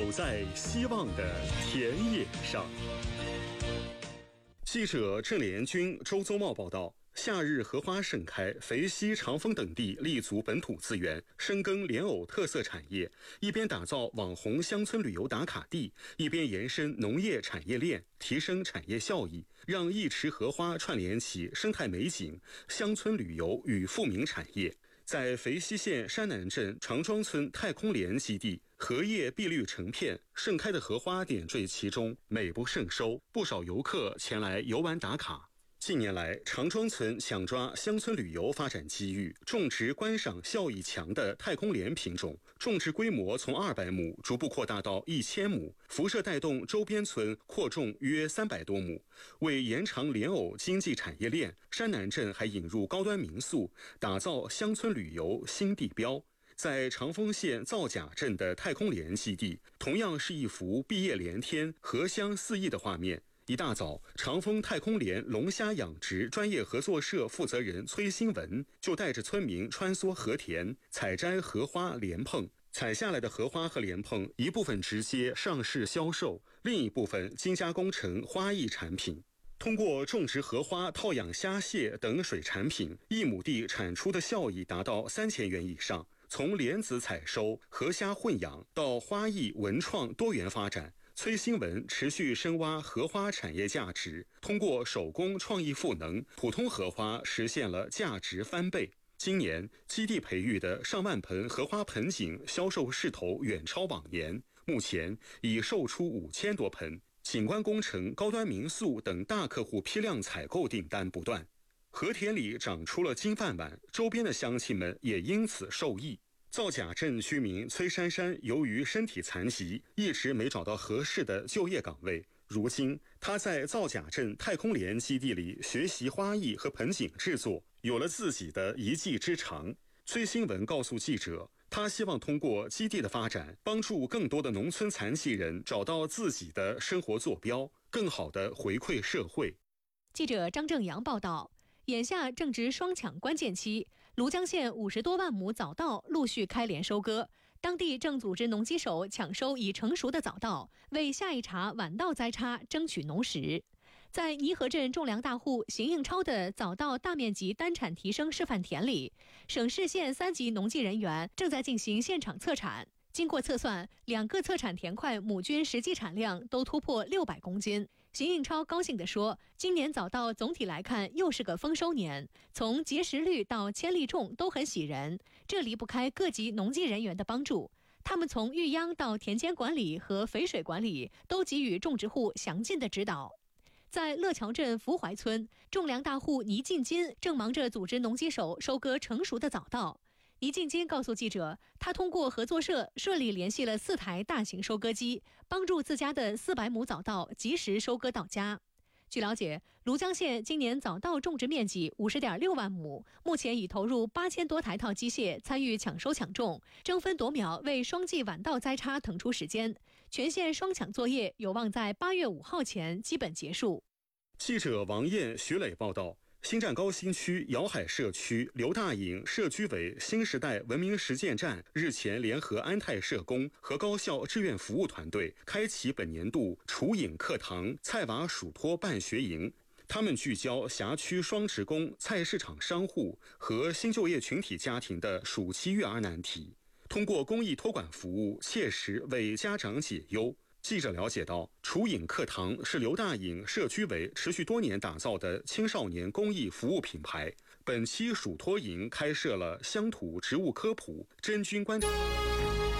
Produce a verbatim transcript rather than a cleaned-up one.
走在希望的田野上。记者郑连军、周宗茂报道，夏日荷花盛开，肥西、长丰等地立足本土资源，深耕莲藕特色产业，一边打造网红乡村旅游打卡地，一边延伸农业产业链，提升产业效益，让一池荷花串联起生态美景、乡村旅游与富民产业。在肥西县山南镇长庄村太空莲基地，荷叶碧绿成片，盛开的荷花点缀其中，美不胜收。不少游客前来游玩打卡。近年来，长庄村想抓乡村旅游发展机遇，种植观赏效益强的太空莲品种，种植规模从二百亩逐步扩大到一千亩，辐射带动周边村扩种约三百多亩。为延长莲藕经济产业链，山南镇还引入高端民宿，打造乡村旅游新地标。在长丰县皂甲镇的太空莲基地，同样是一幅碧叶连天、荷香四溢的画面。一大早，长丰太空莲龙虾养殖专业合作社负责人崔新文就带着村民穿梭荷田，采摘荷花莲蓬。采下来的荷花和莲蓬，一部分直接上市销售，另一部分精加工成花艺产品。通过种植荷花、套养虾蟹等水产品，一亩地产出的效益达到三千元以上。从莲子采收、荷虾混养到花艺文创多元发展，崔新文持续深挖荷花产业价值，通过手工创意赋能，普通荷花实现了价值翻倍。今年基地培育的上万盆荷花盆景销售势头远超往年，目前已售出五千多盆。景观工程、高端民宿等大客户批量采购订单不断，荷田里长出了金饭碗，周边的乡亲们也因此受益。皂甲镇居民崔珊珊由于身体残疾，一直没找到合适的就业岗位。如今，她在皂甲镇太空莲基地里学习花艺和盆景制作，有了自己的一技之长。崔新文告诉记者，他希望通过基地的发展，帮助更多的农村残疾人找到自己的生活坐标，更好地回馈社会。 记者张正阳报道，眼下正值双抢关键期，庐江县五十多万亩早稻陆续开镰收割，当地正组织农机手抢收已成熟的早稻，为下一茬晚稻栽插争取农时。在泥河镇种粮大户邢应超的早稻大面积单产提升示范田里，省市县三级农技人员正在进行现场测产。经过测算，两个测产田块亩均实际产量都突破六百公斤。邢应超高兴地说，今年早稻总体来看又是个丰收年，从结实率到千粒重都很喜人，这离不开各级农技人员的帮助。他们从育秧到田间管理和肥水管理都给予种植户详尽的指导。在乐桥镇福怀村，种粮大户倪进金正忙着组织农机手收割成熟的早稻。倪进金告诉记者，他通过合作社顺利联系了四台大型收割机，帮助自家的四百亩早稻及时收割到家。据了解，庐江县今年早稻种植面积五十点六万亩，目前已投入八千多台套机械参与抢收抢种，争分夺秒为双季晚稻栽插腾出时间。全县双抢作业有望在八月五号前基本结束。 记者王燕、徐磊报道。新站高新区瑶海社区刘大颖社区委新时代文明实践站日前联合安泰社工和高校志愿服务团队，开启本年度厨饮课堂菜娃属托办学营。他们聚焦辖区双职工、菜市场商户和新就业群体家庭的暑期育儿难题，通过公益托管服务，切实为家长解忧。记者了解到，厨饮课堂是刘大颖社区委持续多年打造的青少年公益服务品牌。本期暑托营开设了乡土植物科普、真菌观。